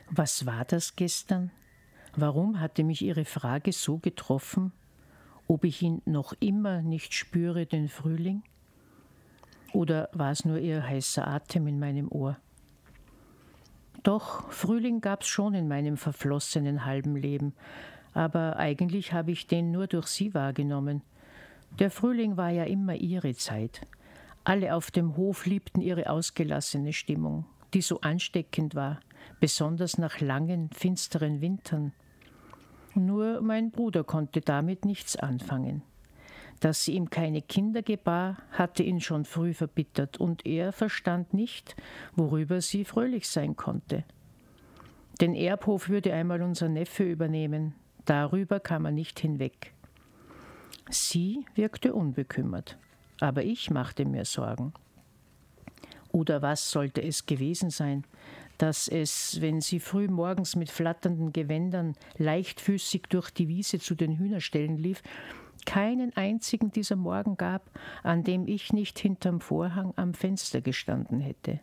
Was war das gestern? Warum hatte mich Ihre Frage so getroffen, ob ich ihn noch immer nicht spüre, den Frühling? Oder war es nur Ihr heißer Atem in meinem Ohr? Doch, Frühling gab's schon in meinem verflossenen halben Leben, aber eigentlich habe ich den nur durch Sie wahrgenommen. Der Frühling war ja immer Ihre Zeit. Alle auf dem Hof liebten Ihre ausgelassene Stimmung, die so ansteckend war, besonders nach langen, finsteren Wintern. Nur mein Bruder konnte damit nichts anfangen. Dass sie ihm keine Kinder gebar, hatte ihn schon früh verbittert, und er verstand nicht, worüber sie fröhlich sein konnte. Den Erbhof würde einmal unser Neffe übernehmen, darüber kam er nicht hinweg. Sie wirkte unbekümmert, aber ich machte mir Sorgen. Oder was sollte es gewesen sein, dass es, wenn sie früh morgens mit flatternden Gewändern leichtfüßig durch die Wiese zu den Hühnerställen lief, keinen einzigen dieser Morgen gab, an dem ich nicht hinterm Vorhang am Fenster gestanden hätte.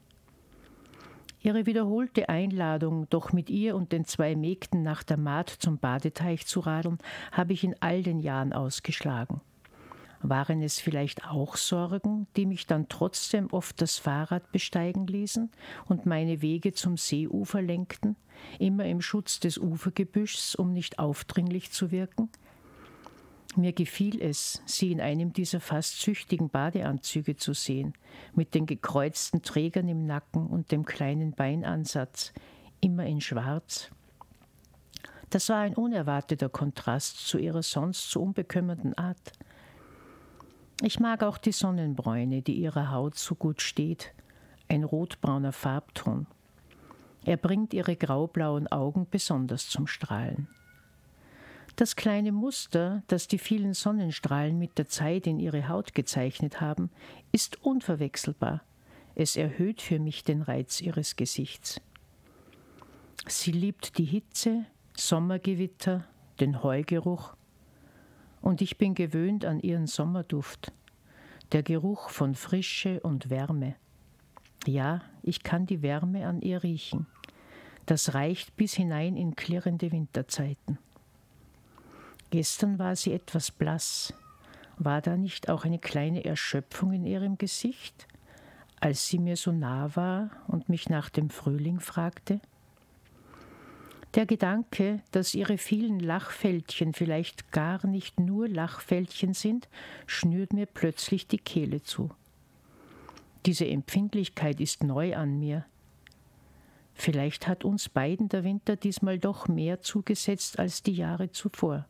Ihre wiederholte Einladung, doch mit ihr und den 2 Mägden nach der Maat zum Badeteich zu radeln, habe ich in all den Jahren ausgeschlagen. Waren es vielleicht auch Sorgen, die mich dann trotzdem oft das Fahrrad besteigen ließen und meine Wege zum Seeufer lenkten, immer im Schutz des Ufergebüschs, um nicht aufdringlich zu wirken? Mir gefiel es, sie in einem dieser fast süchtigen Badeanzüge zu sehen, mit den gekreuzten Trägern im Nacken und dem kleinen Beinansatz, immer in Schwarz. Das war ein unerwarteter Kontrast zu ihrer sonst so unbekümmerten Art. Ich mag auch die Sonnenbräune, die ihrer Haut so gut steht, ein rotbrauner Farbton. Er bringt ihre graublauen Augen besonders zum Strahlen. Das kleine Muster, das die vielen Sonnenstrahlen mit der Zeit in ihre Haut gezeichnet haben, ist unverwechselbar. Es erhöht für mich den Reiz ihres Gesichts. Sie liebt die Hitze, Sommergewitter, den Heugeruch, und ich bin gewöhnt an ihren Sommerduft, der Geruch von Frische und Wärme. Ja, ich kann die Wärme an ihr riechen. Das reicht bis hinein in klirrende Winterzeiten. Gestern war sie etwas blass. War da nicht auch eine kleine Erschöpfung in ihrem Gesicht, als sie mir so nah war und mich nach dem Frühling fragte? Der Gedanke, dass ihre vielen Lachfältchen vielleicht gar nicht nur Lachfältchen sind, schnürt mir plötzlich die Kehle zu. Diese Empfindlichkeit ist neu an mir. Vielleicht hat uns beiden der Winter diesmal doch mehr zugesetzt als die Jahre zuvor.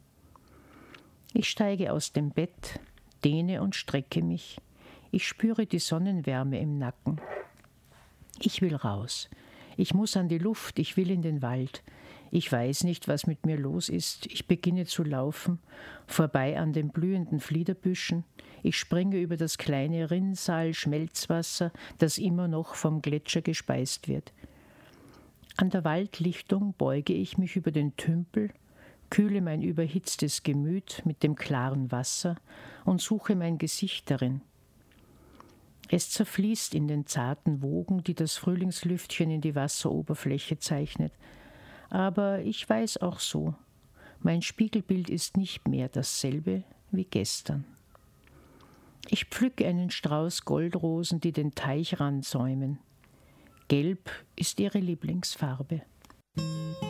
Ich steige aus dem Bett, dehne und strecke mich. Ich spüre die Sonnenwärme im Nacken. Ich will raus. Ich muss an die Luft, ich will in den Wald. Ich weiß nicht, was mit mir los ist. Ich beginne zu laufen, vorbei an den blühenden Fliederbüschen. Ich springe über das kleine Rinnsal-Schmelzwasser, das immer noch vom Gletscher gespeist wird. An der Waldlichtung beuge ich mich über den Tümpel, kühle mein überhitztes Gemüt mit dem klaren Wasser und suche mein Gesicht darin. Es zerfließt in den zarten Wogen, die das Frühlingslüftchen in die Wasseroberfläche zeichnet. Aber ich weiß auch so, mein Spiegelbild ist nicht mehr dasselbe wie gestern. Ich pflücke einen Strauß Goldrosen, die den Teichrand säumen. Gelb ist ihre Lieblingsfarbe.